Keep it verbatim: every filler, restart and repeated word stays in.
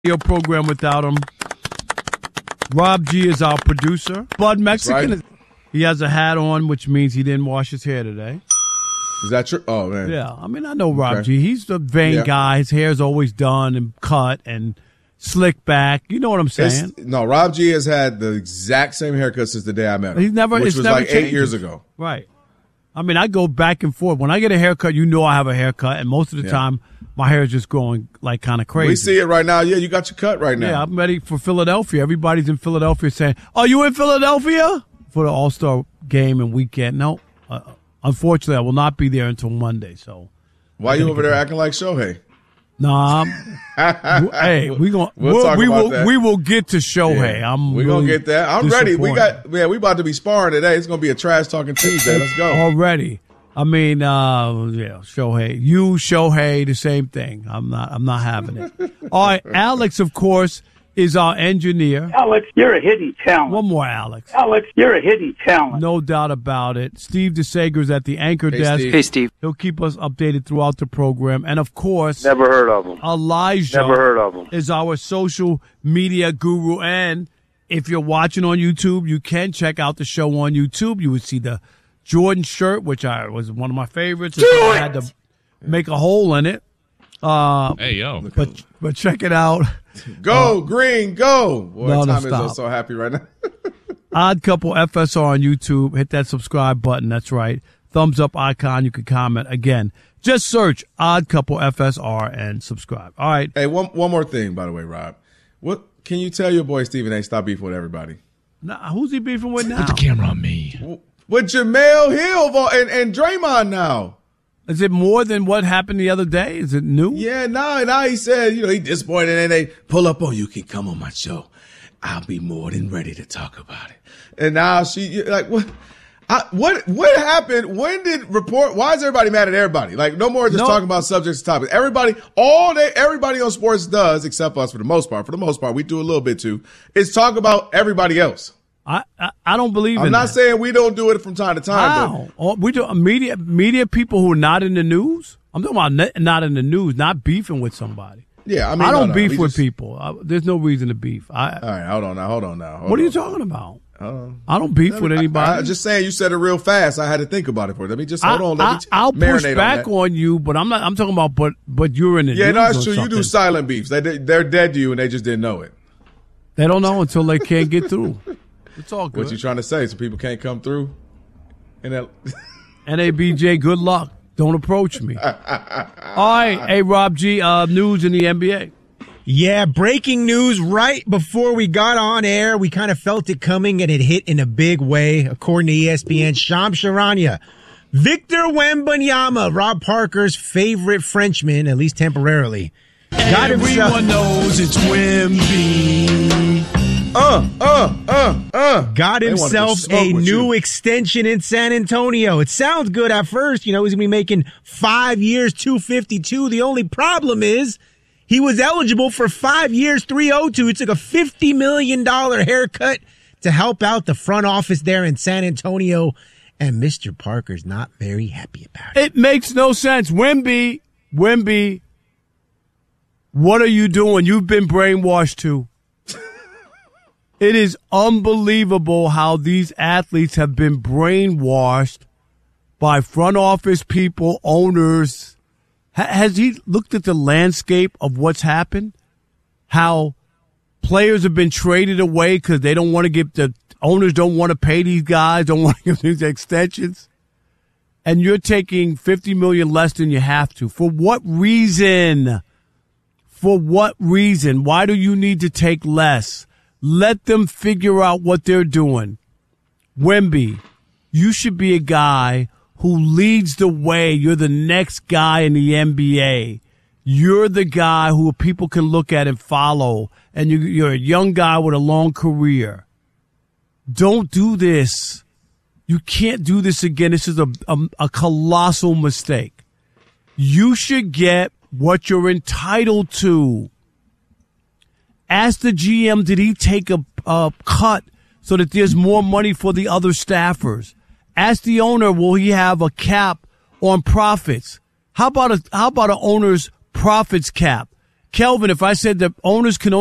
radio program without him. Rob G is our producer. Bud Mexican. Right. He has a hat on, which means he didn't wash his hair today. Is that true? Oh, man. Yeah, I mean, I know Rob Okay. G. He's the vain Yeah. guy. His hair's always done and cut and slicked back. You know what I'm saying? It's, no, Rob G has had the exact same haircut since the day I met him. He's never. which it's was never like eight changes. years ago. Right. I mean, I go back and forth. When I get a haircut, you know I have a haircut, and most of the Yeah. time, my hair is just growing like kind of crazy. We see it right now. Yeah, you got your cut right now. Yeah, I'm ready for Philadelphia. Everybody's in Philadelphia saying, "Are you in Philadelphia for the All-Star game and weekend?" No, uh, unfortunately, I will not be there until Monday. So, Why you over there acting like Shohei? nah, I'm, hey, we gonna We'll we'll, talk we about will that. we will get to Shohei. Yeah. I'm we really gonna get that. I'm ready. We disappointed. got yeah. We about to be sparring today. It's gonna be a trash talking Tuesday. Let's go. already. I mean, uh, yeah, Shohei. You, Shohei, the same thing. I'm not. I'm not having it. All right, Alex, of course, is our engineer. Alex, you're a hidden talent. One more, Alex. Alex, you're a hidden talent. No doubt about it. Steve DeSager's at the anchor Hey, desk. Steve. Hey, Steve. He'll keep us updated throughout the program, and of course, Never heard of him. Elijah Never heard of him. is our social media guru. And if you're watching on YouTube, you can check out the show on YouTube. You would see the Jordan shirt, which I was one of my favorites. Do I it! had to make a hole in it. Uh, Hey, yo. but but check it out. Go green, go. Boy, no, no, Tom stop. is so happy right now. Odd Couple F S R on YouTube. Hit that subscribe button. That's right. Thumbs up icon. You can comment. Again, just search Odd Couple F S R and subscribe. All right. Hey, one one more thing, by the way, Rob. What can you tell your boy Stephen A. stop beefing with everybody? Now, who's he beefing with now? Put the camera on me. With Jamel Hill and, and Draymond now. Is it more than what happened the other day? Is it new? Yeah, now now he said, you know, he disappointed and they pull up on you, can come on my show. I'll be more than ready to talk about it. And now she like what I, what what happened? When did report why is everybody mad at everybody? Like no more just No. talking about subjects and topics. Everybody all they everybody on sports does, except us for the most part. For the most part, we do a little bit too, is talk about everybody else. I, I I don't believe I'm in not that. saying we don't do it from time to time, How? Oh, we do media media people who are not in the news. I'm talking about ne- not in the news, not beefing with somebody. but yeah, I mean I don't no, no, beef we with just- people. I, there's no reason to beef. I, All right, hold on now, hold on now. hold what are you on. talking about? Uh, I don't beef with anybody. I, I, just saying, you said it real fast. I had to think about it for you. Let me just hold I, on. Let I, me t- I'll marinate push back on, on, you, but I'm not. I'm talking about, but but you're in the Yeah, news no, that's or true. You do something. silent beefs. They they're dead to you, and they just didn't know it. They don't know until they can't get through. It's all good. What you trying to say? So people can't come through? And that, N A B J, good luck. Don't approach me. All right, hey Rob G, uh, news in the N B A. Yeah, breaking news right before we got on air. We kind of felt it coming and it hit in a big way. According to E S P N, Shams Charania, Victor Wembanyama, Rob Parker's favorite Frenchman, at least temporarily, got himself, Everyone knows it's Wemby. uh, uh, uh, uh. got They wanted to himself smoke a with new you. extension in San Antonio. It sounds good at first. You know, he's going to be making five years, two fifty-two. The only problem is he was eligible for five years, three oh two. It took a fifty million dollars haircut to help out the front office there in San Antonio. And Mister Parker's not very happy about it. It makes no sense. Wemby, Wemby, what are you doing? You've been brainwashed too. It is unbelievable how these athletes have been brainwashed by front office people, owners. Ha- has he looked at the landscape of what's happened? How players have been traded away because they don't want to give the owners don't want to pay these guys, don't want to give these extensions. And you're taking fifty million dollars less than you have to. For what reason? For what reason? Why do you need to take less? Let them figure out what they're doing. Wemby, you should be a guy who leads the way. You're the next guy in the N B A. You're the guy who people can look at and follow. And you, you're a young guy with a long career. Don't do this. You can't do this again. This is a, a, a colossal mistake. You should get what you're entitled to. Ask the G M, did he take a, a cut so that there's more money for the other staffers? Ask the owner, will he have a cap on profits? How about a how about an owner's profits cap? Kelvin, if I said the owners can